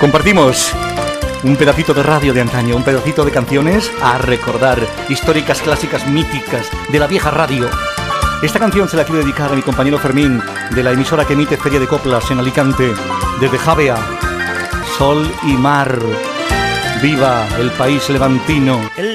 Compartimos un pedacito de radio de antaño, un pedacito de canciones a recordar, históricas, clásicas, míticas, de la vieja radio. Esta canción se la quiero dedicar a mi compañero Fermín, de la emisora que emite Feria de Coplas en Alicante, desde Javea, Sol y Mar. ¡Viva el país levantino!